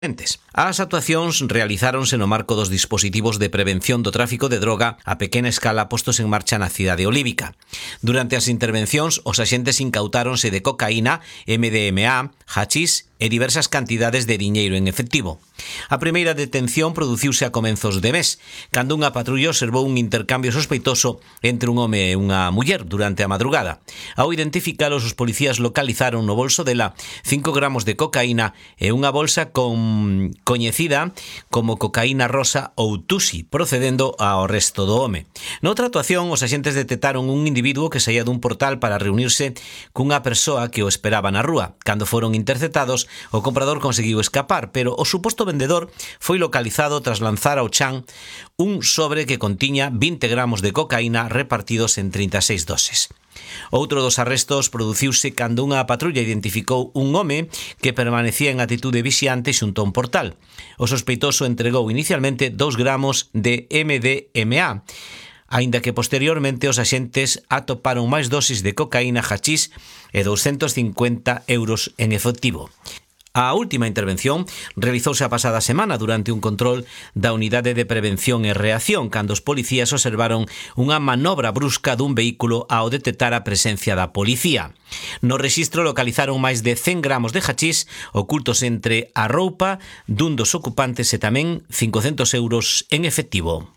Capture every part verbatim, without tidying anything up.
As actuacións realizáronse no marco dos dispositivos de prevención do tráfico de droga a pequena escala postos en marcha na cidade olívica. Durante as intervencións, os axentes incautáronse de cocaína, M D M A, hachís e diversas cantidades de diñeiro en efectivo. A primeira detención produciuse a comenzos de mes, cando unha patrulla observou un intercambio sospeitoso entre un home e unha muller durante a madrugada. Ao identificalos, os policías localizaron no bolso dela cinco gramos de cocaína e unha bolsa con coñecida como cocaína rosa ou tusi, procedendo ao resto do home. Noutra actuación, os axentes detectaron un individuo que saía dun portal para reunirse cunha persoa que o esperaba na rúa. Cando foron interceptados, o comprador conseguiu escapar, pero o suposto vendedor foi localizado tras lanzar ao chan un sobre que contiña vinte gramos de cocaína repartidos en trinta e seis doses. Outro dos arrestos produciuse cando unha patrulla identificou un home que permanecía en atitude vixiante xunto a un portal. O sospeitoso entregou inicialmente dous gramos de M D M A, aínda que posteriormente os axentes atoparon máis dosis de cocaína, hachís e douscentos cincuenta euros en efectivo. A última intervención realizouse a pasada semana durante un control da Unidade de Prevención e Reacción, cando os policías observaron unha manobra brusca dun vehículo ao detectar a presencia da policía. No rexistro localizaron máis de cen gramos de hachís ocultos entre a roupa dun dos ocupantes e tamén cincocentos euros en efectivo.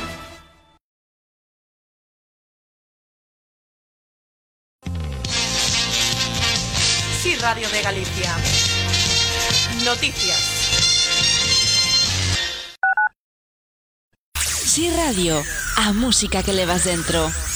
Sí, Radio de Galicia. Noticias. Sí Radio, a música que levas dentro.